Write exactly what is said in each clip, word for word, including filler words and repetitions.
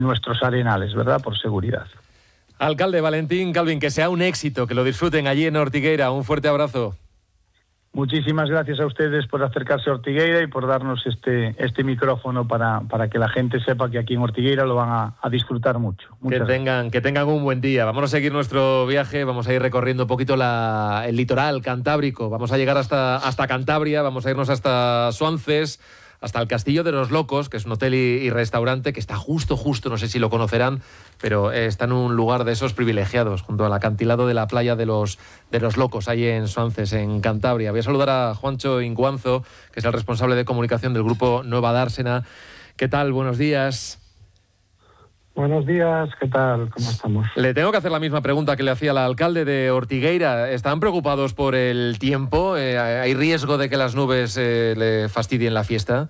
nuestros arenales, ¿verdad? Por seguridad. Alcalde Valentín Calvin, que sea un éxito, que lo disfruten allí en Ortigueira. Un fuerte abrazo. Muchísimas gracias a ustedes por acercarse a Ortigueira y por darnos este este micrófono para, para que la gente sepa que aquí en Ortigueira lo van a, a disfrutar mucho. Muchas que tengan gracias. que tengan un buen día. Vamos a seguir nuestro viaje, vamos a ir recorriendo un poquito la, el litoral cantábrico. Vamos a llegar hasta, hasta Cantabria, vamos a irnos hasta Suances, hasta el Castillo de los Locos, que es un hotel y, y restaurante que está justo, justo, no sé si lo conocerán, pero está en un lugar de esos privilegiados, junto al acantilado de la playa de los, de los Locos, ahí en Suances, en Cantabria. Voy a saludar a Juancho Inguanzo, que es el responsable de comunicación del grupo Nueva Dársena. ¿Qué tal? Buenos días. Buenos días, ¿qué tal? ¿Cómo estamos? Le tengo que hacer la misma pregunta que le hacía al alcalde de Ortigueira. ¿Están preocupados por el tiempo? Eh, ¿Hay riesgo de que las nubes eh, le fastidien la fiesta?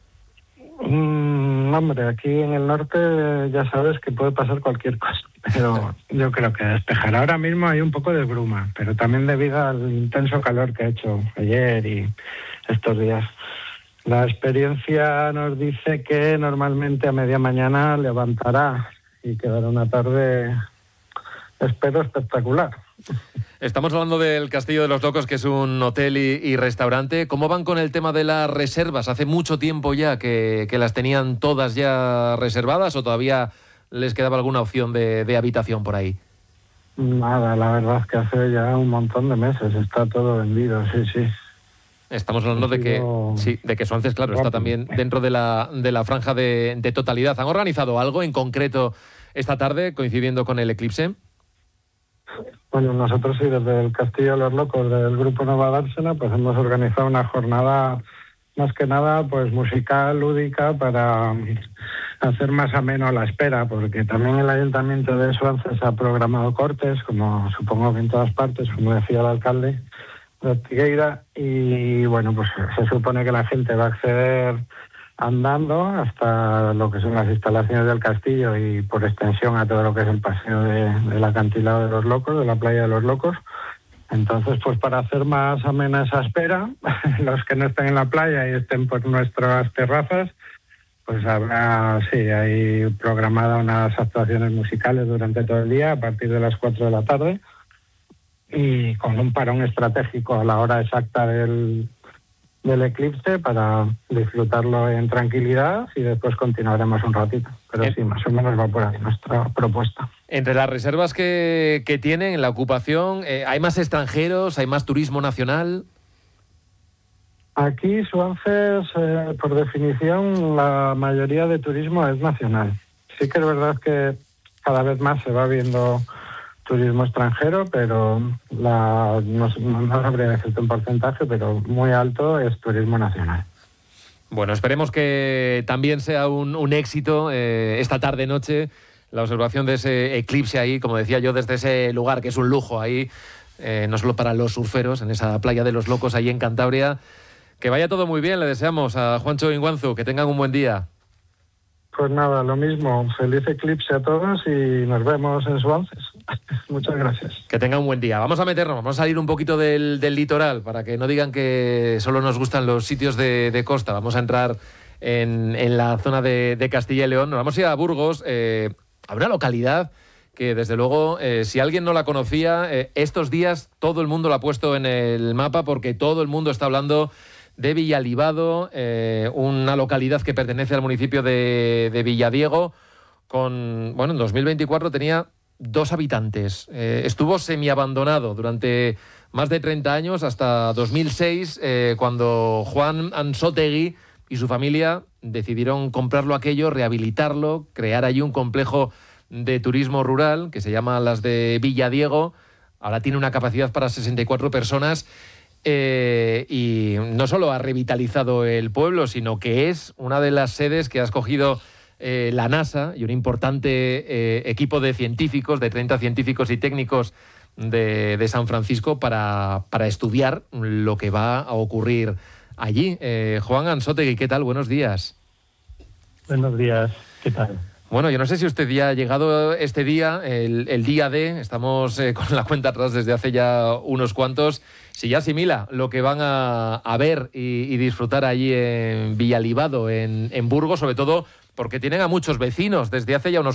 Mm, hombre, aquí en el norte ya sabes que puede pasar cualquier cosa, pero yo creo que despejar. Ahora mismo hay un poco de bruma, pero también debido al intenso calor que ha hecho ayer y estos días. La experiencia nos dice que normalmente a media mañana levantará y quedará una tarde, espero, espectacular. Estamos hablando del Castillo de los Locos, que es un hotel y, y restaurante. ¿Cómo van con el tema de las reservas? ¿Hace mucho tiempo ya que, que las tenían todas ya reservadas o todavía les quedaba alguna opción de, de habitación por ahí? Nada, la verdad es que hace ya un montón de meses está todo vendido, sí, sí. Estamos hablando de que sí, de que Suances, claro, está también dentro de la, de la franja de, de totalidad. ¿Han organizado algo en concreto esta tarde, coincidiendo con el eclipse? Bueno, nosotros sí, desde el Castillo de los Locos, del Grupo Nueva Dársena, pues hemos organizado una jornada, más que nada, pues musical, lúdica, para hacer más ameno la espera, porque también el Ayuntamiento de Suances ha programado cortes, como supongo que en todas partes, como decía el alcalde de Ortigueira, y bueno, pues se supone que la gente va a acceder andando hasta lo que son las instalaciones del castillo y por extensión a todo lo que es el paseo de, del acantilado de los Locos, de la playa de los Locos. Entonces, pues para hacer más amena esa espera, los que no estén en la playa y estén por nuestras terrazas, pues habrá, sí, hay programada unas actuaciones musicales durante todo el día a partir de las cuatro de la tarde, y con un parón estratégico a la hora exacta del, del eclipse para disfrutarlo en tranquilidad, y después continuaremos un ratito. Pero sí, más o menos va por ahí nuestra propuesta. Entre las reservas que, que tienen en la ocupación, eh, ¿hay más extranjeros? ¿Hay más turismo nacional? Aquí, Suances, eh, por definición, la mayoría de turismo es nacional. Sí que es verdad que cada vez más se va viendo turismo extranjero, pero la, no, no sabría decirte un porcentaje, pero muy alto es turismo nacional. Bueno, esperemos que también sea un, un éxito eh, esta tarde-noche la observación de ese eclipse ahí, como decía yo, desde ese lugar que es un lujo ahí, eh, no solo para los surferos, en esa playa de los Locos ahí en Cantabria. Que vaya todo muy bien, le deseamos a Juancho Inguanzo, que tengan un buen día. Pues nada, lo mismo. Feliz eclipse a todos y nos vemos en Suances. Muchas gracias. Que tengan un buen día. Vamos a meternos, vamos a salir un poquito del, del litoral para que no digan que solo nos gustan los sitios de, de costa. Vamos a entrar en, en la zona de, de Castilla y León. Nos vamos a ir a Burgos, eh, a una localidad que desde luego, eh, si alguien no la conocía, eh, estos días todo el mundo la ha puesto en el mapa porque todo el mundo está hablando de Villalibado, eh, una localidad que pertenece al municipio de, de Villadiego, con, bueno, en dos mil veinticuatro tenía dos habitantes. Eh, estuvo semiabandonado durante más de treinta años, hasta dos mil seis, eh, cuando Juan Ansótegui y su familia decidieron comprarlo aquello, rehabilitarlo, crear allí un complejo de turismo rural que se llama Las de Villadiego. Ahora tiene una capacidad para sesenta y cuatro personas. Eh, y no solo ha revitalizado el pueblo, sino que es una de las sedes que ha escogido eh, la NASA y un importante eh, equipo de científicos, de treinta científicos y técnicos de, de San Francisco para, para estudiar lo que va a ocurrir allí. Eh, Juan Ansótegui, ¿qué tal? Buenos días. Buenos días, ¿qué tal? Bueno, yo no sé si usted ya ha llegado este día, el, el día D, estamos eh, con la cuenta atrás desde hace ya unos cuantos, si ya asimila lo que van a, a ver y, y disfrutar allí en Villalibado, en, en Burgos, sobre todo porque tienen a muchos vecinos desde hace ya unos